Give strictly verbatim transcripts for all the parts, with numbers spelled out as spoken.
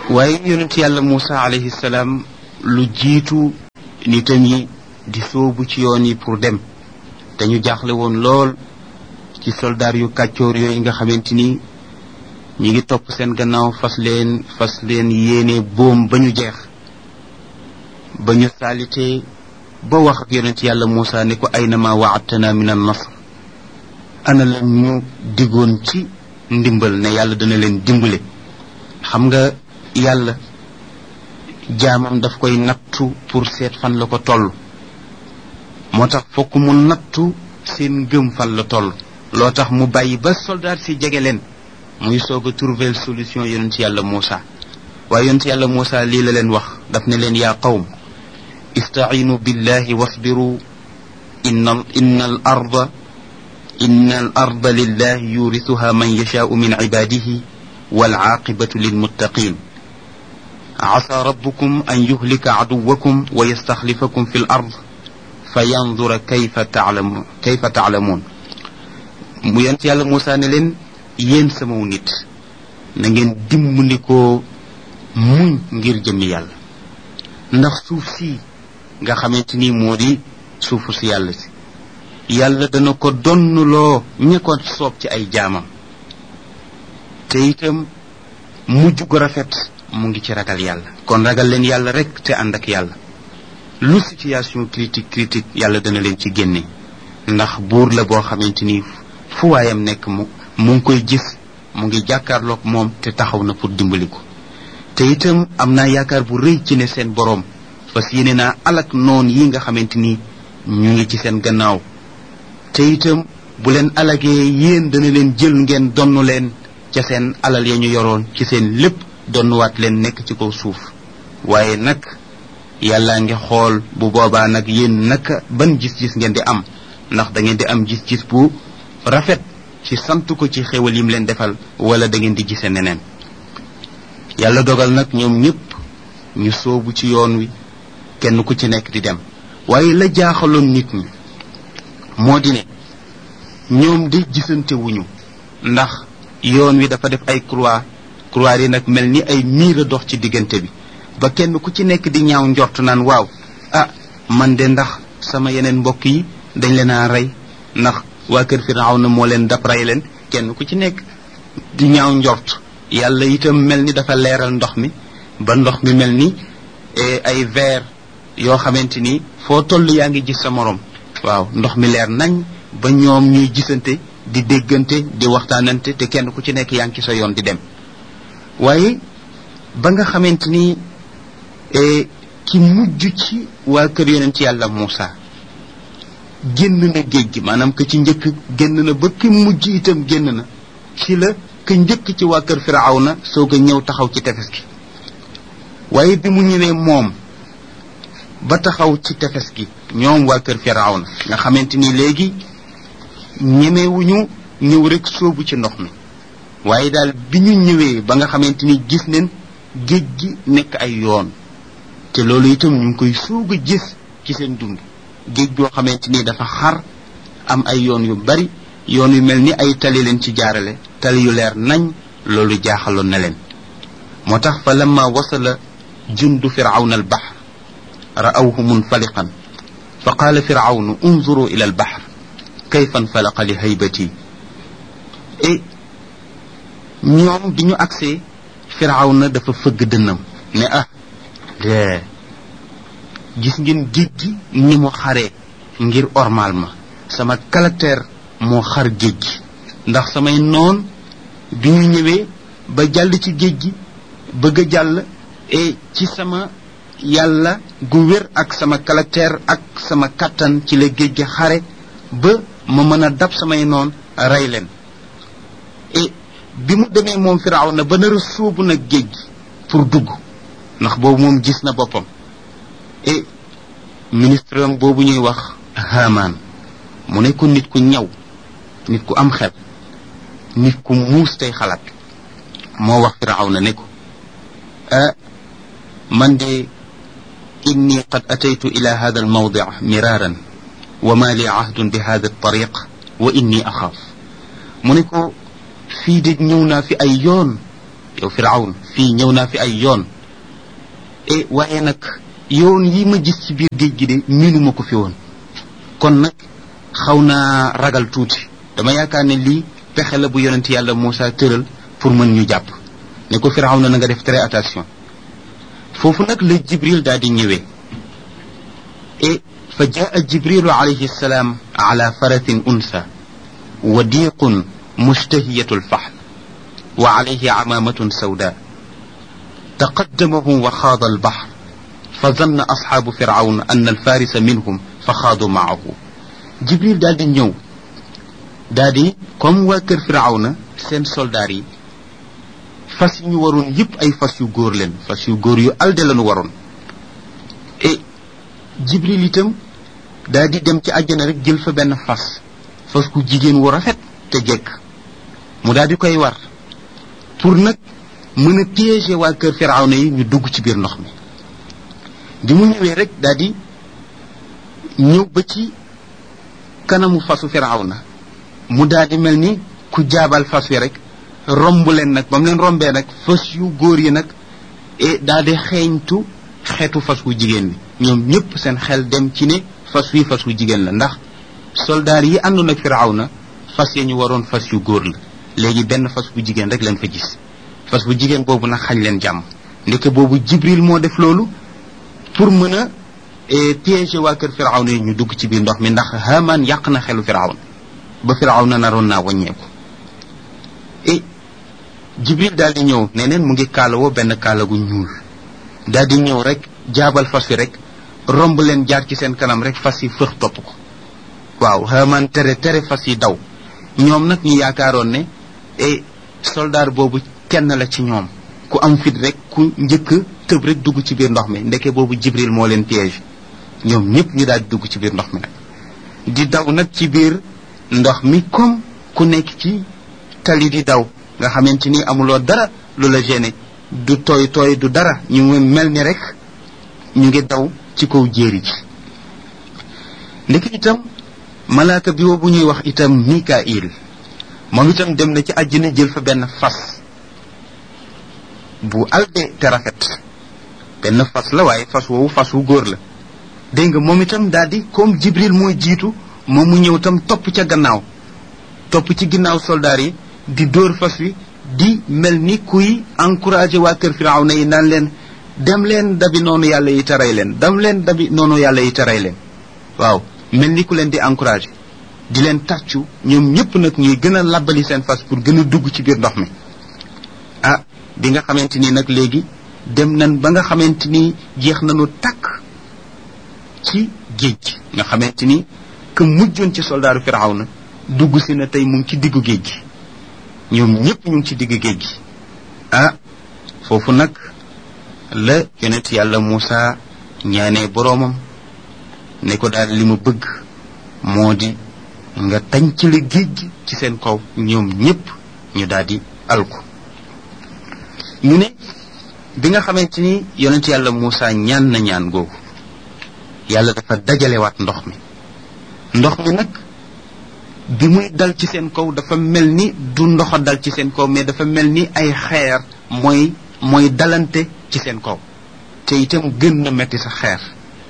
waaye yonent yàlla Muusa alayhi salaam lu jiitu nitam yi di sóobu ci yoon yi pour dem dañu jaaxle woon lool ci soldaar yu kàccoor yooyu nga xamante ni ñi ngi topp seen gannaaw fas leen fas leen yéene boom ba ñu jeex ba ñu saalitee ba wax ak yonent yàlla Muusa ne ko ayna ma wa'adtana min an-nasr ana la ñu diggoon ci ndimbal ne yàlla dana leen dimbale xam nga yàlla jaamam daf koy nattu pour seet fan la ko toll moo tax fokk mu nattu seen ngëm fan la toll loo tax mu bàyyi ba soldat si jege leen muy soog a trouver solution yonent yàlla Muusa waaye yonent yàlla Muusa lii la leen wax daf ne leen yaa qawm istaciinu billahi wasbiru inna inna al arda inna al arda lillahi yurisuha man yashaau min cibaadihi والعاقبة للمتقين عسى ربكم أن يهلك عدوكم ويستخلفكم في الأرض فينظر كيف تعلمون كيف تعلمون mu yent yàlla Muusa ne leen yéen samaw nit na ngeen dimbandikoo muñ ngir jëmmi yàlla ndax suuf si nga xamante ni moo di suufu si yàlla si yàlla dana ko donnuloo ña ko soob ci ay jaamam te itam mujj gu rafet mu ngi ci ragal yàlla kon ragal leen yàlla rek te ànd ak yàlla lu situation critique critique yàlla dana leen ci génne ndax buur la boo xamante ni fu waayam nekk mu mu ngi koy gis mu ngi jàkkaarloog moom te taxaw na pour dimbali ko te itam am naa yaakaar bu rëy ci ne seen boroom parce que yéene naa alak noon yi nga xamante ni ñu ngi ci seen gannaaw te itam bu leen alagee yéen dana leen jël ngeen donnu leen ca seen alal ya ñu yoroon ci seen lépp donnuwaat leen nekk ci kaw suuf waaye nag yàlla ngi xool bu boobaa nag yéen naka ban gis-gis ngeen di am ndax da ngeen di am gis-gis bu rafet ci sant ko ci xéwal yim leen defal wala da ngeen di gise neneen yàlla dogal nag ñoom ñëpp ñu soobu ci yoon wi kenn ku ci nekk di dem waaye la jaaxaloon nit ñi moo di ne ñoom di gisante wuñu ndax yoon wi dafa def ay croix croix yi nag mel ni ay miir a dox ci diggante bi ba kenn ku ci nekk di ñaaw njort naan waaw ah man de ndax sama yeneen mbokk yi dañ leen a rey ndax waa kër Firawna moo leen dab rey leen kenn ku ci nekk di ñaaw njort yàlla itam mel ni dafa leeral ndox mi ba ndox mi mel ni ay verre yoo xamante ni foo toll yaa ngi gis sa morom waaw ndox mi leer nañ ba ñoom ñuy gisante di déggante di waxtaanante te kenn ku ci nekk yaa ngi ci sa yoon di dem waaye ba nga xamante ni ki mujj ci waa kër yonent yàlla Muusa génn na géej gi maanaam que ci njëkk génn na ba ki mujj itam génn na ci la ka njëkk ci waa kër Firawna soog a ñëw taxaw ci tefes gi waaye bi mu ñëwee moom ba taxaw ci tefes gi ñoom waa kër Firawna nga xamante ni léegi ñemewuñu ñëw rek sóobu ci ndox mi waaye daal bi ñu ñëwee ba nga xamante ni gis neen géej gi nekk ay yoon te loolu itam ñu ngi koy soog a gis ci seen dund géej goo xamante ni dafa xar am ay yoon yu bari yoon yu mel ni ay tali leen ci jaarale tali yu leer nañ loolu jaaxaloon na leen moo tax fa lamma wasala jundu firawna al bahr ra'awhu munfaliqan fa qaala firawnu unzuru ila al bahr kayfa infalaqa li haybati et ñoom bi ñu agsee firawna dafa fëgg dënnam ne ah de gis ngeen géej gi ni mu xaree ngir ormal ma sama caractère moo xar géej gi ndax samay noon bi ñu ñëwee ba jàll ci géej gi bëgg a jàll et ci sama yàlla gu wér ak sama caractère ak sama kattan ci la géej gi xare ba ma mën a dab samay noon rey leen et bi mu demee moom Firawna ba nar a sóobu nag géej gi pour dugg ndax boobu moom gis na boppam et ministre am boobu ñuy wax Haamaan mu ne ko nit ku ñaw nit ku am xel nit ku muus tey xalaat moo wax Firawna ne ko ah man de inni qad ataytu ila hada almawdi miraran wa ma li ahdun bi hada altariq wa inni axaaf mu ne ko fii de ñëw naa fi ay yoon yow firawn fii ñëw naa fi ay yoon e waaye nag yoon yi ma gis ci biir géej gi de miinuma ko fi woon kon nag xaw naa ragal tuuti dama yaakaar ne lii pexe la bu yonent yàlla Moussa tëral pour mën ñu jàpp ne ko firawn na nga def très attention foofu nag la jibril daal di ñëwee e fa jaa jibrilu alayhi salaam ala faratin unsa wadiqun mushtahiyatu lfahl wa alayhi amamatun sawda taqaddamahu wa xaada albahr fa zanna asxaabu firawn an alfarisa minhum fa xaadu maahu jibril daal di ñëw daal di comme waa kër firawna seen soldaar yi fas yi ñu waroon yëpp ay fas yu góor leen fas yu góor yu alde lañu waroon et jibril itam daal di dem ci àjjana rek jël fa benn fas fas ku jigéen wu rafet te jekk mu daal di koy war pour nag mën a piéger waa kër firawna yi ñu dugg ci biir ndox mi bi mu ñëwee rek daal di ñëw ba ci kanamu fasu firawna mu daal di mel ni ku jaabal fas wi rek romb leen nag ba mu leen rombee nag fas yu góor yi nag et daal di xeeñtu xeetu fas wu jigéen bi ñoom ñëpp seen xel dem ci ne fas wi fas wu jigéen la ndax soldaar yi àndoon ak firawna fas ya ñu waroon fas yu góor la léegi benn fas bu jigéen rek leen fa gis fas bu jigéen boobu nag xañ leen jàmm ndeke boobu jibril moo def loolu pour mën a piéger waa kër firawna yi ñu dugg ci biir ndox mi ndax Haamaan yàq na xelu firawna ba firawna naroon naa wàññeeku et jibril daal di ñëw ne neen mu ngi kaalawoo benn kaala gu ñuul daal di ñëw rek jaabal fas wi rek romb leen jaar ci seen kanam rek fas yi fëx topp ko waaw Haamaan tere tere fas yi daw ñoom nag ñu yaakaaroon ne et soldaar boobu kenn la ci ñoom ku am fit rek ku njëkk tëb rek dugg ci biir ndox mi ndeke boobu jibril moo leen piège ñoom ñëpp ñu daal di dugg ci biir ndox mi nag di daw nag ci biir ndox mi comme ku nekk ci tali di daw nga xamante ni amuloo dara lu la gêné du tooy tooy du dara ñu ngi mel ni rek ñu ngi daw ci kaw jéeri ji ndeke itam malaaka bi bu ñuy wax itam Mikaayil moom itam dem na ci àjjana jël fa benn fas bu alde te rafet benn fas la waaye fas woowu fas wu góor la dégg nga moom itam daal di comme jibril mooy jiitu moom mu ñëw itam topp ca gannaaw topp ci ginnaaw soldaar yi di dóor fas wi di mel ni kuy encouragé waa kër firawna yi naan leen dem leen dabi noonu yàlla yi taray leen dem leen dabi noonu yàlla yi taray leen waaw mel ni ku leen di encouragé di leen tàccu ñoom ñëpp nag ñuy gën a labbali seen fas pour gën a dugg ci biir ndox mi ah bi nga xamante ni nag léegi dem nañ ba nga xamante ni jeex nañu takk ci géej gi nga xamante ni que mujjoon ci soldaaru firawna dugg si na tey mu ngi ci diggu géej gi ñoom ñëpp ñu ngi ci diggu géej gi ah foofu nag la yonent yàlla Moussa ñaanee boroomam ne ko daal li ma bëgg moo di nga tañ ci la géej gi ci seen kaw ñoom ñëpp ñu daal di alku ñu ne bi nga xamante ni yonent yàlla Moussa ñaan na ñaan googu yàlla dafa dajalewaat ndox mi ndox mi nag bi muy dal ci seen kaw dafa mel ni du ndox a dal ci seen kaw mais dafa mel ni ay xeer mooy mooy dalante ci seen kaw te itam gën na metti sa xeer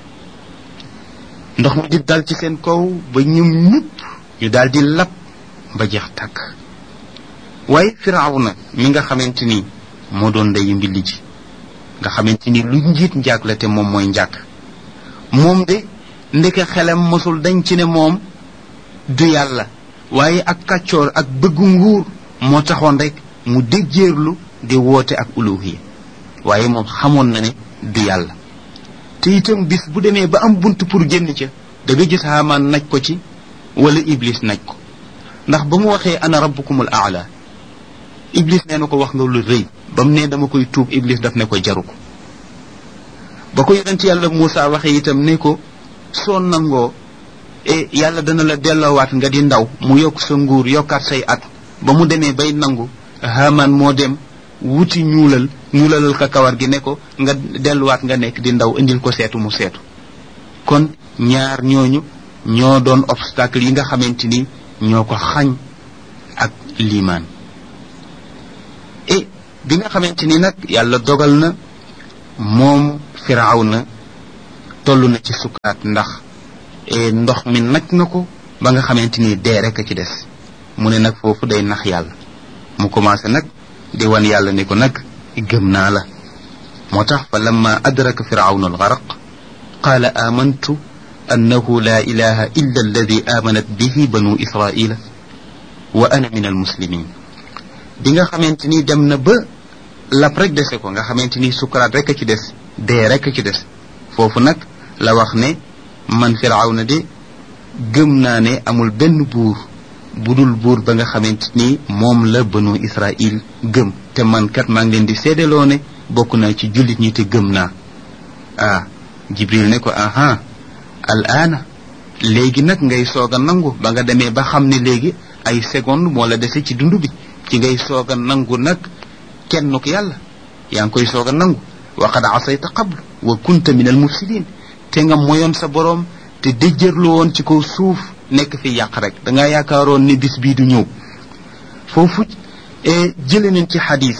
ndox mi di dal ci seen kaw ba ñoom ñëpp ñu daal di lab ba jeex tàkk waaye firawna mi nga xamante ni moo doon ndeyu mbilli ji nga xamante ni lu njiit njaag la te moom mooy njaag moom de ndeke xelam mosul dañ ci ne moom du yàlla waaye ak kàccoor ak bëggu nguur moo taxoon rek mu déjjeerlu di woote ak uluhiya waaye moom xamoon na ne du yàlla te itam bis bu demee ba am bunt pour génn ca da nga gis Haamaan naj ko ci wala Iblis naj ko ndax ba mu waxee ana rabbukumul aala Iblis nee na ko wax nga lu rëy ba mu ne dama koy tuub Iblis daf ne ko jaru ko ba ko yonent yàlla Moussa waxee itam ne ko soo nangoo e yàlla dana la delloowaat nga di ndaw mu yokk sa nguur yokkaat say at ba mu demee bay nangu Haamaan moo dem wuti ñuulal ñuulalal ka kawar gi ne ko nga delluwaat nga nekk di ndaw indil ko seetu mu seetu kon ñaar ñooñu ñoo doon obstacle yi nga xamante ni ñoo ko xañ ak liimaan et bi nga xamante ni nag yàlla dogal na moom firawna toll na ci sukkaat ndax ndox mi naj na ko ba nga xamante ni dee rek a ci des mu ne nag foofu day nax yàlla mu commencé nag di wan yàlla ni ko nag gëm naa la moo tax fa lamma adraka firawna algaraq qaala amantu annahu la ilaha illa alladi amanat bihi banu israila wa ana min almuslimin bi nga xamante ni dem na ba lap rek dese ko nga xamante ni sukaraat rek a ci des dee rek a ci des foofu nag la wax ne man firawna de gëm naa ne amul benn buur budul buur ba nga xamante ni moom la banu israil gëm te man kat maa ngi leen di seedeloo ne bokk naa ci jullit ñi te gëm naa ah jibril ne ko aha al aana léegi nag ngay soog a nangu ba nga demee ba xam ne léegi ay seconde moo la dese ci dund bi ci ngay soog a nangu nag kenn ko yàlla yaa ngi koy soog a nangu wa qad asayta qablu wa kunta min al mufsidin te nga moyoon sa boroom te déjjërlu woon ci kaw suuf nekk fi yàq rek da ngaa yaakaaroon ni bis bii du ñëw foofu jële nañ ci xadis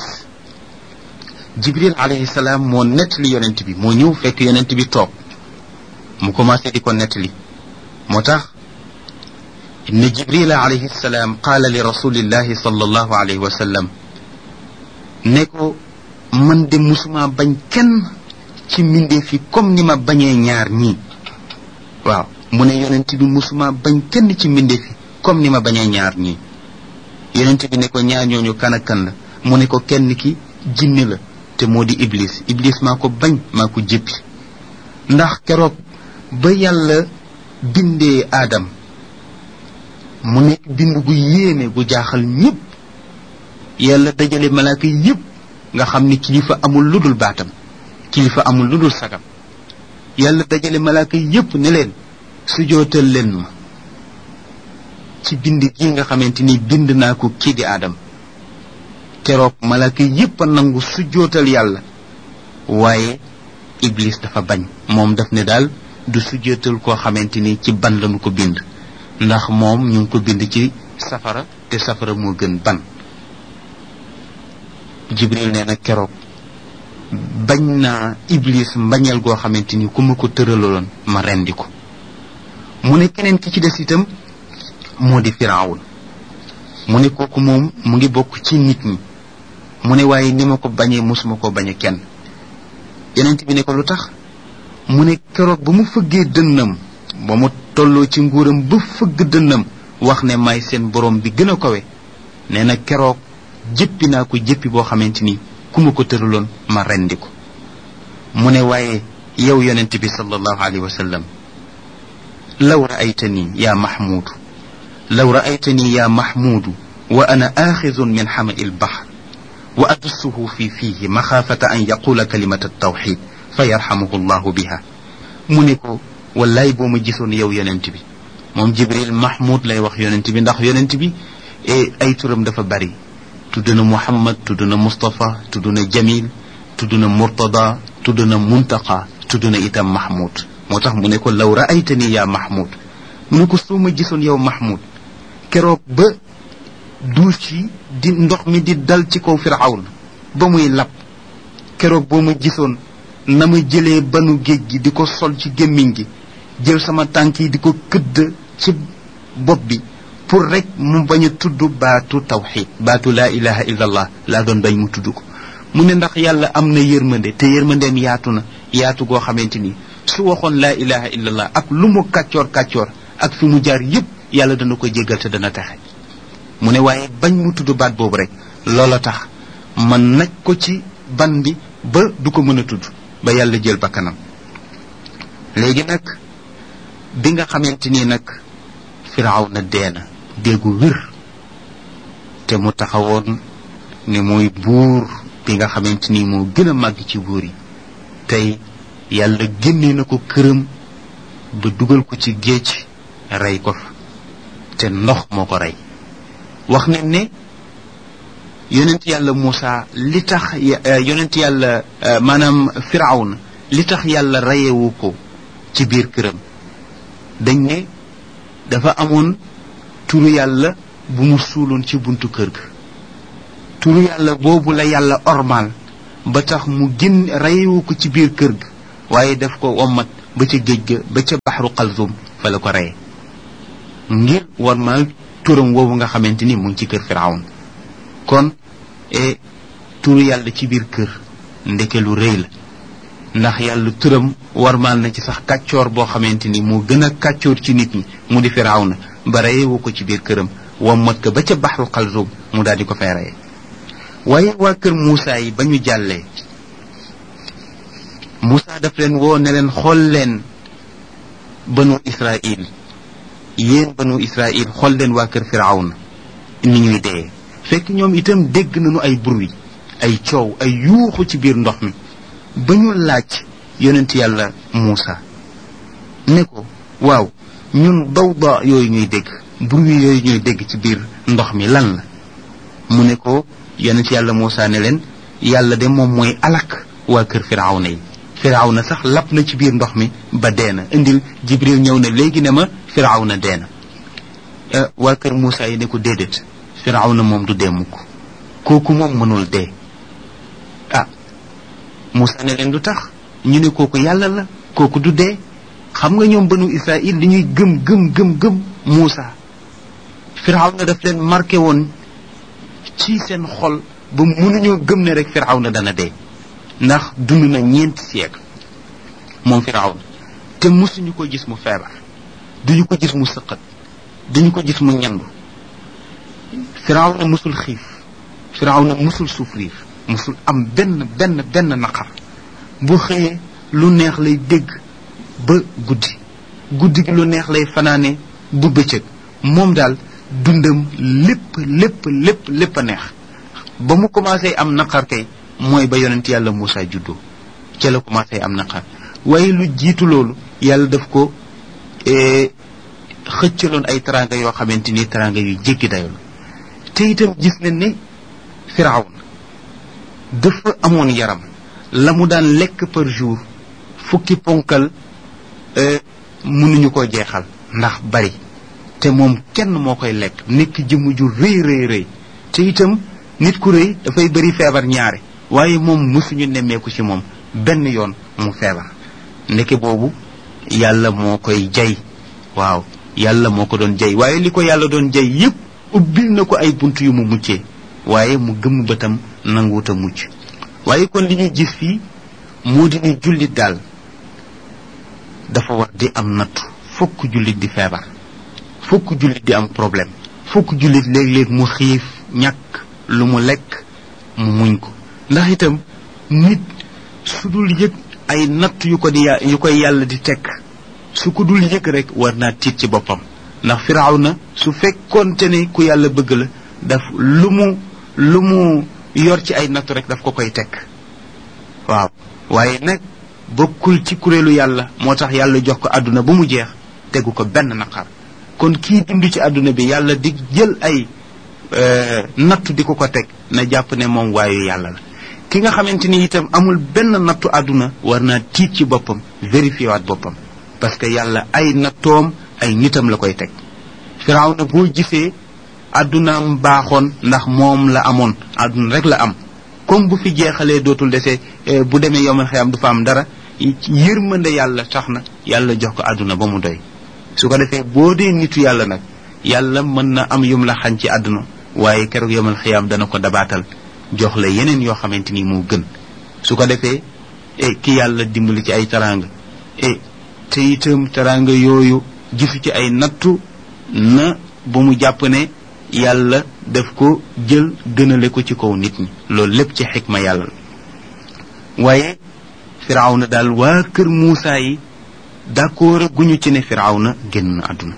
jibril alayhi salaam moo nettali yonent bi moo ñëw fekk yonent bi toog mu commencé di ko nettali moo tax inna jibril alayhi salaam qaala li rasulillahi sallallahu alayhi wa sallam ne ko man de musuma bañ kenn ci mbindee fi comme ni ma bañee ñaar ñii waaw mu ne yonent bi musuma bañ kenn ci mbindee fi comme ni ma bañee ñaar ñii yonent bi ne ko ñaar ñooñu kan ak kan la mu ne ko kenn ki jinne la te moo di iblis iblis maa ko bañ maa ko jéppi ndax keroog ba yàlla bindee aadam mu nekk bind gu yéeme gu jaaxal ñëpp yàlla dajale malaaka yëpp nga xam ni kilifa amul lu dul baatam kilifa amul lu dul sagam yàlla dajale malaaka yëpp ne leen sujootal leen ma ci bind gi nga xamante ni bind naa ko kii di aadam keroog malaaka yëpp a nangu sujootal yàlla waaye iblis dafa bañ moom daf ne daal du sujootal koo xamante ni ci ban lañu ko bind ndax moom ñu ngi ko bind ci safara te safara moo gën ban jibril nee na keroog bañ naa iblis mbañeel goo xamante ni ku ma ko tëraloon ma rendi ko mu ne keneen ki ci des itam moo di firawun mu ne kooku moom mu ngi bokk ci nit ñi mu ne waaye ni ma ko bañee mosuma ko bañe kenn yonent bi ne ko lu tax mu ne keroog ba mu fëggee dënnam ba mu tolloo ci nguuram ba fëgg dënnam wax ne may seen borom bi gën a kawe nee na keroog jëppi naa ko jëppi boo xamante ni ku ma ko tëraloon ma rendi ko mu ne waaye yow yonent bi sallallahu alayhi wa sallam law ra'aytani ya mahmuudu law ra'aytani ya mahmuudu wa ana aaxizun min xamai lbahr wa adussuhu fi fiihi maxaafata an yaqula kalimata tawxid fa yarxamuhu llahu biha mu ne ko wallaay boo ma gisoon yow yonent bi moom jibril mahmud lay wax yonent bi ndax yonent bi ay turam dafa bari tudd na muhammad tudd na mustapha tudd na jamil tudd na murtada tudd na muntaqa tudd na itam mahmud moo tax mu ne ko law ra'aytani ya mahmud mu ne ko soo ma gisoon yow mahmud keroog ba duus yi di ndox mi di dal ci kaw firawn ba muy lab keroog boo ma gisoon na ma jëlee banu géej gi di ko sol ci gémmiñ gi jël sama tànk yi di ko këdd ci bopp bi pour rek mu bañ a tudd baatu tawxid baatu laa ilaha illa allah laa doon bañ mu tudd ko mu ne ndax yàlla am na yërmande te yërmandeem yaatu na yaatu goo xamante ni su waxoon laa ilaha illa allah ak lu mu kàccoor kàccoor ak fi mu jaar yépp yàlla dana ko jéggal te dana texe mu ne waaye bañ mu tudd baat boobu rek loola tax man naj ko ci ban bi ba du ko mën a tudd ba yàlla jël bakkanam léegi nag bi nga xamante ni nag firaw na dee na déggu wér te mu taxawoon ne mooy buur bi nga xamante ni moo gën a màgg ci buur yi tey yàlla génnee na ko këram ba dugal ko ci géej rey ko fa te ndox moo ko rey wax nañ ne yonent yàlla Muusa li tax yonent yàlla maanaam firawna li tax yàlla reyewu ko ci biir këram dañ ne dafa amoon turu yàlla bu mu suuloon ci buntu kër ga turu yàlla boobu la yàlla ormal ba tax mu génn reyewu ko ci biir kër ga waaye daf ko wommat ba ca géej ga ba ca baxru Qalzum fa la ko reye ngir wormal turam woowu nga xamante ni mu ngi ci kër Firawna kon e turu yàlla ci biir kër ndeke lu rëy la ndax yàlla turam warmaal na ci sax kàccoor boo xamante ni moo gën a kàccoor ci nit ñi mu di Firawna ba reyewu ko ci biir këram wommat ko ba ca baxru Qalzum mu daal di ko fay reye waaye waa kër Muusa yi ba ñu jàllee Muusa daf leen woo ne leen xool leen banu Israil yéen banu Israil xool leen waa kër Firawna ni ñuy dee fekk ñoom itam dégg nañu ay bruit ay coow ay yuuxu ci biir ndox mi ba ñu laaj yonent yàlla Muusa ne ko waaw ñun dawda yooyu ñuy dégg bruit yooyu ñuy dégg ci biir ndox mi lan la mu ne ko yonent yàlla Muusa ne leen yàlla de moom mooy alak waa kër Firawna yi Firawna sax lap na ci biir ndox mi ba dee na indil Jibril ñëw na léegi ne ma Firawna dee na waa kër Muusa yi ne ko déedéet Firawna moom du dee mukk kooku moom mënul dee ah Muusa ne leen lu tax ñu ne kooku yàlla la kooku du dee xam nga ñoom banu Israil li ñuy gëm gëm gëm gëm Muusa Firawna daf leen marqué woon ci seen xol ba mënuñoo gëm ne rek Firawna dana dee ndax dund na ñeenti siècle moom Firawna te mësuñu ko gis mu feebar duñu ko gis mu sëqat duñu ko gis mu ñandu Firawna mësul xiif Firawna mësul souffrir mësul am benn benn benn naqar bu xëyee lu neex lay dégg ba guddi guddi gi lu neex lay fanaane bu bëccëg moom daal dundam lépp lépp lépp lépp a neex ba mu commencé am naqar kay mooy ba yonent yàlla Muusa juddoo ca la commencé am naqar waaye lu jiitu loolu yàlla daf ko xëccaloon ay teranga yoo xamante ni teranga yu jéggi dayo la te itam gis nañ ne Firawna dafa amoon yaram la mu daan lekk par jour fukki ponkal mënuñu ko jeexal ndax bari te moom kenn moo koy lekk nekk jëmm ju rëy rëy rëy te itam nit ku rëy dafay bëri feebar ñaare waaye moom mësuñu nemmeeku ci moom benn yoon mu feebar ndeke boobu yàlla moo koy jay waaw yàlla moo ko doon jay waaye li ko yàlla doon jay yépp ubbil na ko ay bunt yu mu muccee waaye mu gëmm bëtam nanguwuta mucc waaye kon li ñuy gis fii moo di ne jullit daal dafa war di am nattu fokk jullit di feebar fokk jullit di am problème fokk jullit léeg-léeg mu xiif ñàkk lu mu lekk mu muñ ko ndax itam nit su dul yëg ay natt yu ko di yu koy yàlla di teg su ko dul yëg rek war naa tiit ci boppam ndax Firawna su fekkoonte ne ku yàlla bëgg la daf lu mu lu mu yor ci ay nattu rek daf ko koy teg waaw waaye nag bokkul ci kuréelu yàlla moo tax yàlla jox ko àdduna ba mu jeex tegu ko benn naqar kon kii dund ci àdduna bi yàlla di jël ay nattu di ko ko teg na jàpp ne moom waayu yàlla la ki nga xamante ni itam amul benn nattu àdduna war naa tiit ci boppam vérifié waat boppam parce que yàlla ay nattoom ay nitam la koy teg Firawna boo gisee àddunaam baaxoon ndax moom la amoon àdduna rek la am comme bu fi jeexalee dootul dese bu demee yomal xiyam du fa am dara yërmande yàlla tax na yàlla jox ko àdduna ba mu doy su ko defee boo dee nitu yàlla nag yàlla mën na am yum la xañ ci àdduna waaye keroog yomal xiyam dana ko dabaatal jox la yeneen yoo xamante ni moo gën su ko defee e ki yàlla dimbali ci ay taranga e te itam taranga yooyu gisu ci ay nattu na bu mu jàpp ne yàlla daf ko jël gënale ko ci kaw nit ñi loolu lépp ci xikma yàlla waaye Firawna daal waa kër Muusa yi d'accord guñu ci ne Firawna génn na àdduna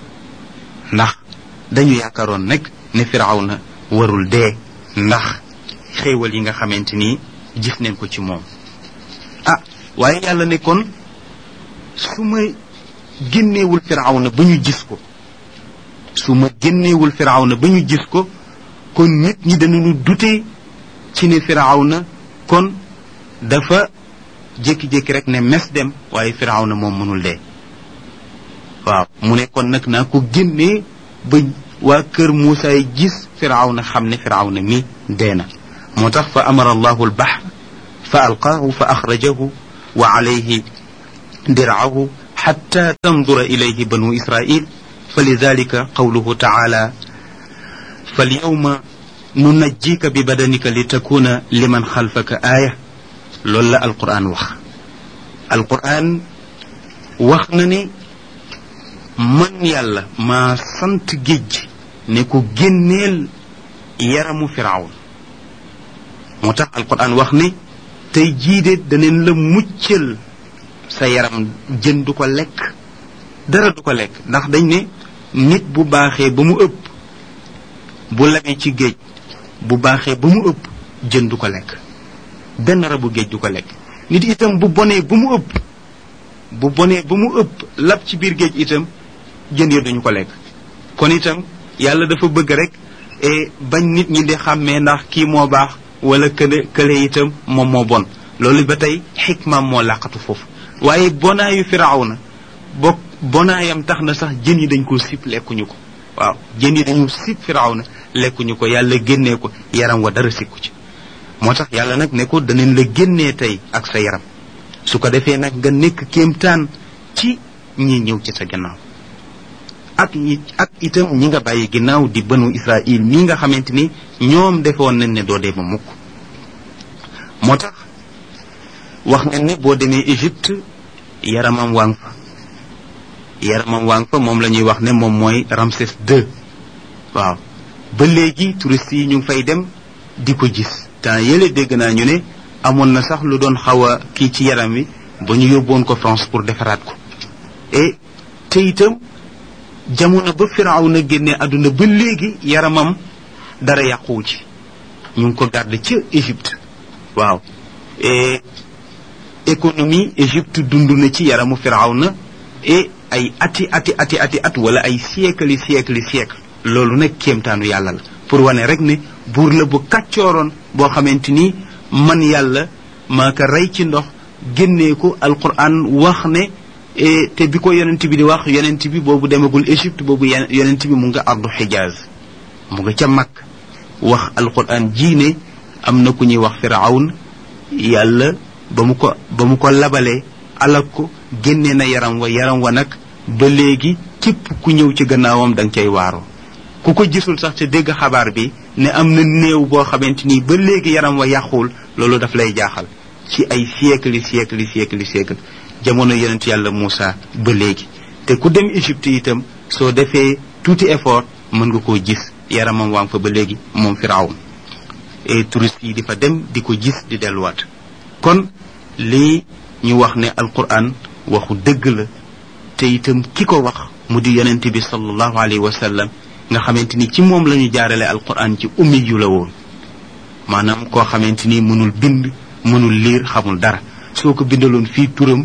ndax dañu yaakaaroon nekk ne Firawna warul dee ndax xéewal yi nga xamante ni gis nañ ko ci moom ah waaye yàlla ne kon su ma génneewul Firawna ba ñu gis ko su ma génneewul Firawna ba ñu gis ko kon nit ñi danañu dute ci ne Firawna kon dafa jékki-jékki rek ne mes dem waaye Firawna moom mënul dee waaw mu ne kon nag naa ko génnee ba waa kër Muusa yi gis firawna xam ne firawna mi dee na moo tax fa amara allahu albahr fa alqaahu fa axrajahu wa alayhi dir'ahu xatta tandura ilayhi banu israil fa lidalika qawluhu taala falyawma nunajjika bi badanika li takuna liman xalfaka aaya loolu la alquran wax alquran wax na ne man yàlla maa sant géej ne ko génneel yaramu firawn moo tax alquran wax ne tey jiide daneen la muccal sa yaram jën du ko lekk dara du ko lekk ndax dañ ne nit bu baaxee ba mu ëpp bu labee ci géej bu baaxee ba mu ëpp jën du ko lekk benn rabu géej du ko lekk nit itam bu bonee ba mu ëpp bu bonee ba mu ëpp lab ci biir géej itam jën ya duñu ko lekk kon itam yàlla dafa bëgg rek e bañ nit ñi di xàmmee ndax kii moo baax wala kële kële itam moom moo bon loolu ba tey xikmaam moo làqatu foofu waaye bonaayu firawna bokk bonaayam tax na sax jën yi dañ ko sip lekkuñu ko waaw jën yi dañu sip firawna lekkuñu ko yàlla génnee ko yaram wa dara sikku ci moo tax yàlla nag ne ko danañ la génnee tey ak sa yaram su ko defee nag nga nekk kéemtaan ci ñi ñëw ci sa gannaaw ak ñi ak itam ñi nga bàyyi ginnaaw di banu Israil mii nga xamante ni ñoom defoon nañ ne doo dee ba mukk moo tax wax nañ ne boo demee Égypte yaramam waa ngi fa yaramam waa ngi fa moom la ñuy wax ne moom mooy Ramsès deux waaw ba léegi touristes yi ñu ngi fay dem di ko gis temps yële dégg naa ñu ne amoon na sax lu doon xaw a kii ci yaram wi ba ñu yóbboon ko France pour defaraat ko et te itam jamono ba Firawna génne àdduna ba léegi yaramam dara yàquwu ci ñu ngi ko garde ca Égypte waaw et économie Égypte dund na ci yaramu Firawna et ay ati ati ati ati at wala ay siècle yi siècle yi siècle loolu nag kéemtaanu yàlla la pour wane rek ne buur la bu kàccooroon boo xamante ni man yàlla maa ko rey ci ndox génnee ko alquran wax ne te bi ko yonent bi di wax yonent bi boobu demagul Égypte boobu yonent bi mu nga ardu Xijaaz mu nga ca mag wax alquran ji ne am na ku ñuy wax Firawn yàlla ba mu ko ba mu ko labalee alak ko génnee na yaram wa yaram wa nag ba léegi képp ku ñëw ci gannaawam da nga cay waaroo ku ko gisul sax te dégg xabaar bi ne am na néew boo xamante ni ba léegi yaram wa yàquwul loolu daf lay jaaxal ci ay siècle yi siècle yi siècle yi siècle jamono yonent yàlla Moussa ba léegi te ku dem Égypte itam soo defee tuuti effort mën nga koo gis yaramam waa ngi fa ba léegi moom Firawn et touristes yi di fa dem di ko gis di delluwaat kon lii ñu wax ne alquran waxu dëgg la te itam ki ko wax mu di yonent bi sallallahu alayhi wa sallam nga xamante ni ci moom la ñu jaarale alquran ci ummi yu la woon maanaam koo xamante ni mënul bind mënul liir xamul dara soo ko bindaloon fii turam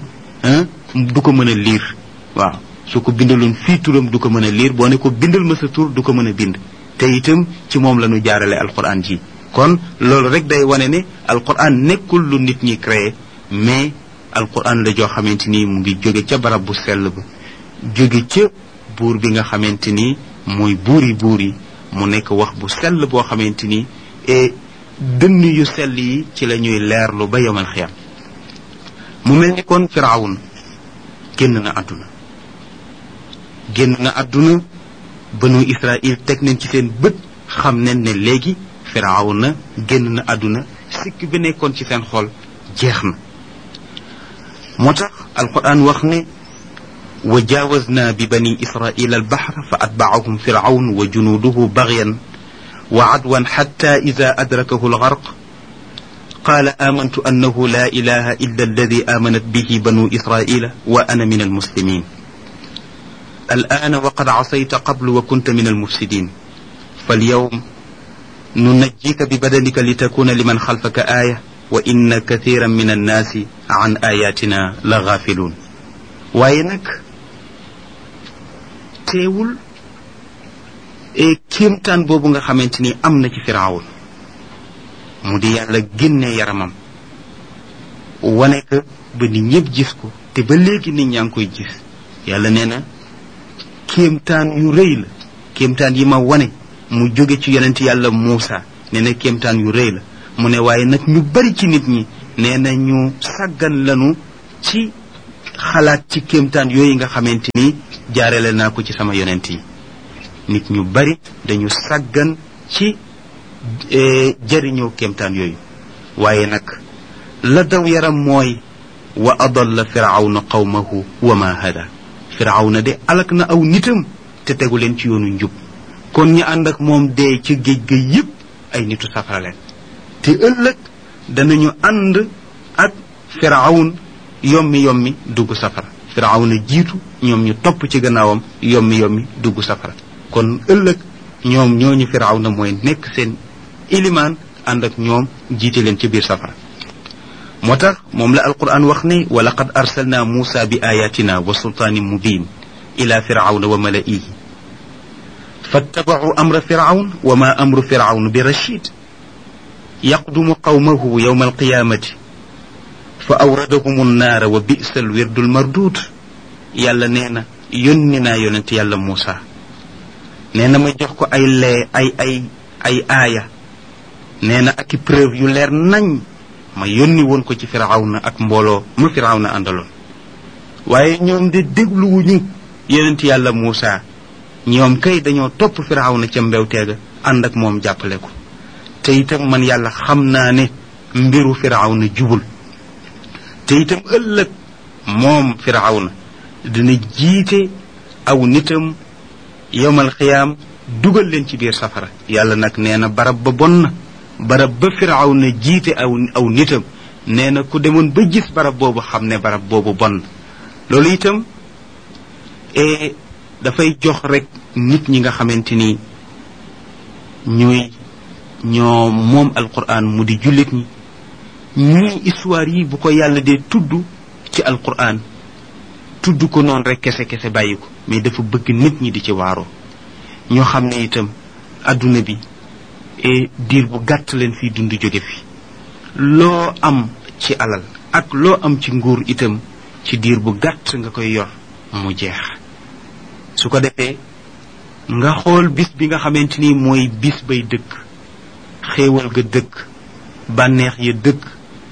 du ko mën a liir waaw soo ko bindaloon fii turam du ko mën a liir boo ne ko bindal ma sa tur du ko mën a bind te itam ci moom la ñu jaarale alquran ji kon loolu rek day wane ne alquran nekkul lu nit ñi créé mais alquran la joo xamante ni mu ngi jóge ca barab bu sell ba jóge ca buur bi nga xamante ni mooy buuri buur yi mu nekk wax bu sell boo xamante ni et dënn yu sell yi ci la ñuy leerlu ba yomal xiyam mu mel ni kon Firawun génn na àdduna génn na àdduna banu Israil teg nañ ci seen bët xam nañ ne léegi Firawna génn na àdduna sikk bi nekkoon ci seen xol jeex na moo tax alquran wax ne wa jaawazna bi bani israila albaxra fa atbacahum firawn wa junuuduhu bagyan wa adwan xatta ida adrakahu algarq qaala amantu annahu la ilaha illa alladi amanat bihi banu israila wa ana min almuslimin الآن وقد عصيت قبل وكنت من المفسدين فاليوم ننجيك ببدنك لتكون لمن خلفك آية وإن كثيرا من الناس عن آياتنا لغافلون waaye nag teewul kéemtaan boobu nga xamante ni am na ci Firawun mu di yàlla génne yaramam wane ko ba nit ñëpp gis ko te ba léegi nit ñaa ngi koy gis yàlla nee na kéemtaan yu rëy la kéemtaan yi ma wane mu jóge ci yonent yàlla Muusa nee na kéemtaan yu rëy la mu ne waaye nag ñu bari ci nit ñi nee na ñu sàggan lanu ci xalaat ci kéemtaan yooyu nga xamante ni jaarale naa ko ci sama yonent yi nit ñu bari dañu sàggan ci jëriñoo kéemtaan yooyu waaye nag la daw yaram mooy wa adalla firawna qawmahu wa ma hada firawna de alak na aw nitam te tegu leen ci yoonu njub kon ñi ànd ak moom dee ci géej ga yépp ay nitu safara leen te ëllëg danañu ànd ak firawn yommi yommi dugg safara firawna jiitu ñoom ñu topp ci gannaawam yommi yommi dugg safara kon ëllëg ñoom ñooñu firawna mooy nekk seen ilimaan ànd ak ñoom jiite leen ci biir safara moo tax moom la alquran wax ne wa laqad arsalna muusa bi ayatina wa sultaanin mubin ila firawna wa malaihi fattabau amra firawn wa ma amru firawn bi rachid yaqdumu qawmahu yawma alqiyamati fa awradahum annaara wa bisa alwirdu almardud yàlla nee na yónni naa yonent yàlla Muusa nee na ma jox ko ay lee ay ay ay aaya nee na ak i preuve yu leer nañ ma yónni woon ko ci firawna ak mbooloo ma firawna àndaloon waaye ñoom de dégluwuñu yonent yàlla Muusa ñoom kay dañoo topp firawna ca mbewteega ànd ak moom jàppale ko te itam man yàlla xam naa ne mbiru firawna jubul te itam ëllëg moom firawna dina jiite aw nitam yowmal xiyaam dugal leen ci biir safara yàlla nag nee na barab ba bon na barab ba firawna jiite aw aw nitam nee na ku demoon ba gis barab boobu xam ne barab boobu bon loolu itam e dafay jox rek nit ñi nga xamante ni ñuy ñoo moom alquran mu di jullit ñi ñii histoire yi bu ko yàlla dee tudd ci alquran tudd ko noonu rek kese kese bàyyi ko mais dafa bëgg nit ñi di ci waaroo ñoo xam ne itam adduna bi et diir bu gàtt leen fii dund jóge fi loo am ci alal ak loo am ci nguur itam ci diir bu gàtt nga koy yor mu jeex su ko defee nga xool bis bi nga xamante ni mooy bis bay dëkk xéewal ga dëkk bànneex ya dëkk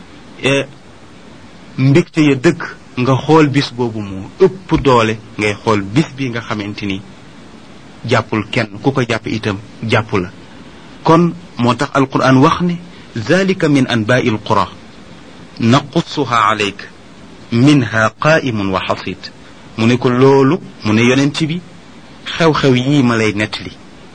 mbégte ya dëkk nga xool bis boobu mu ëpp doole ngay xool bis bi nga xamante ni jàppul kenn ku ko jàpp itam jàpp la kon moo tax alquran wax ne zalika min anba'i alqura naqussuha alayka minha qa'imun wa hasid mu ne ko loolu mu ne yonent bi xew-xew yii ma lay nettali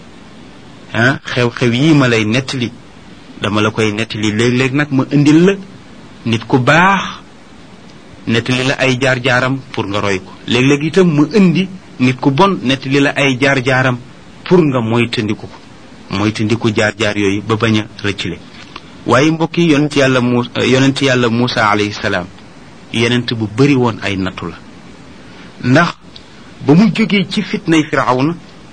ah xew-xew yii ma lay nettali dama la koy nettali léeg-léeg nag ma indil la nit ku baax nettali la ay jaar-jaaram pour nga roy ko léeg-léeg itam ma indi nit ku bon nettali la ay jaar-jaaram pour nga moytandiku ko moytandiku jaar-jaar yooyu ba bañ a rëccile waaye mbokk yi yonent yàlla mu yonent yàlla Muusa alayhi salaam yonent bu bëri woon ay nattu la ndax ba mu jógee ci fitnay firawna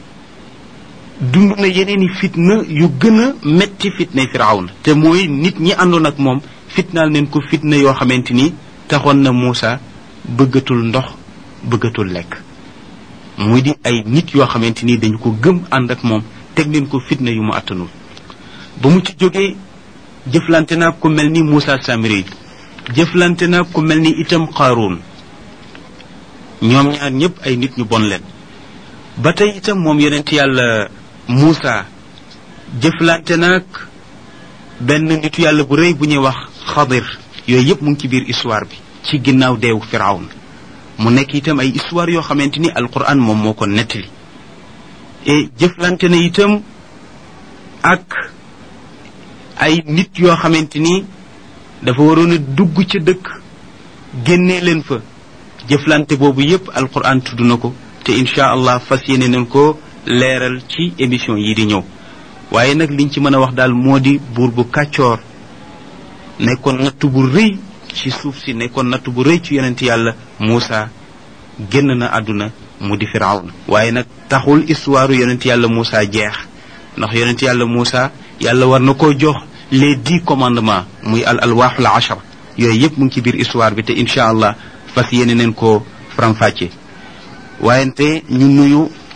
dund na yeneeni fitna yu gën a metti fitnay firawna te mooy nit ñi àndoon ak moom fitnaal neen ko fitna yoo xamante ni taxoon na Muusa bëggatul ndox bëggatul lekk muy di ay nit yoo xamante ni dañu ko gëm ànd ak moom teg leen ko fitna yu mu attanul ba mu ci jógee jëflante naa ku mel ni Muusa Samiri jëflante naa ku mel ni itam Qaaruun ñoom ñaar ñëpp ay nit ñu bon leen ba tey itam moom yonent yàlla Muusa jëflante naag benn nitu yàlla bu rëy bu ñuy wax Xadir yooyu yëpp mu ngi ci biir histoire bi ci ginnaaw deewu Firawna mu nekk itam ay histoire yoo xamante ni alquran moom moo ko nettali et jëflante na itam ak ay nit yoo xamante ni dafa waroon a dugg ca dëkk génnee leen fa jëflante boobu yépp alquran tudd na ko te incha allah fas yéene nañ ko leeral ci émission yi di ñëw waaye nag liñ ci mën a wax daal moo di buur bu kàccoor nekkoon nattu bu rëy ci suuf si nekkoon nattu bu rëy ci yonent yàlla Muusa génn na àdduna mu di Firawna waaye nag taxul histoire yonent yàlla Muusa jeex ndax yonent yàlla Muusa yàlla war na koo jox les dix commandements muy al alwaaxul ashara yooyu yëpp mu ngi ci biir histoire bi te incha allah fas yéene neen ko faram-fàcce waayente ñu nuyu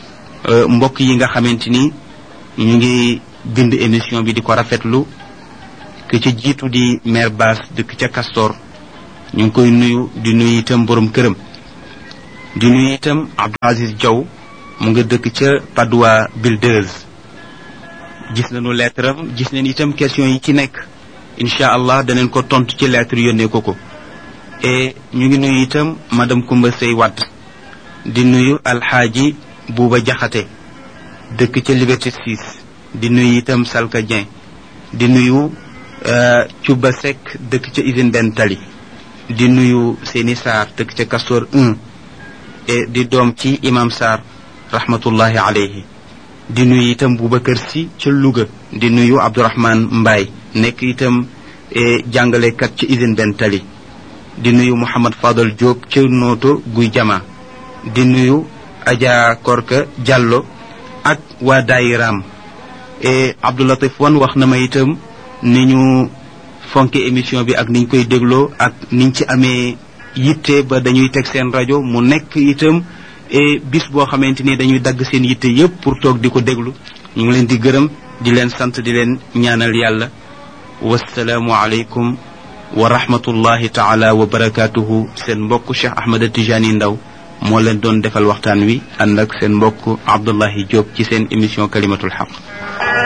mbokk yi nga xamante ni ñu ngi bind émission bi di ko rafetlu ke ca jiitu di maire Bass dëkk ca Castor ñu ngi koy nuyu di nuyu itam borom këram di nuyu itam Abdou Aziz Diaw mu nga dëkk ca Padoua Builders gis nañu lettre am gis nañ itam question yi ci nekk incha allah danañ ko tontu ci lettre yónnee ko ko et ñu ngi nuyu itam madame Koumba Sey Wadd di nuyu alxaaji Buuba Jaxate dëkk ca Liberté six di nuyu itam Salka Dieng di nuyu Cuba Seck dëkk ca usine Ben Tali di nuyu Seni Sarr dëkk ca Castor un et di doom ci imam Sarr rahmatullahi alayhi di nuyu itam Boubacar Sy ca Louga di nuyu Abdourahmane Mbaye nekk itam jàngalekat ca usine Ben Tali di nuyu Mouhamad Fadal Diop ca Nooto Guy Jama di nuyu Adja Korka Diallo ak waa Dayiram et Abdoulatif Wan wax na ma itam ni ñu fonke émission bi ak niñ koy dégloo ak niñ ci amee yitte ba dañuy teg seen rajo mu nekk itam et bis boo xamante ni dañuy dagg seen yitte yépp pour toog di ko déglu ñu ngi leen di gërëm di leen sant di leen ñaanal yàlla wasalaamu aleykum wa rahmatullahi taala wa barakatuhu seen mbokk Cheikh Ahmed Tijani Ndaw moo leen doon defal waxtaan wi ànd ak seen mbokk Abdullahi Diop ci seen émission kalimatul haq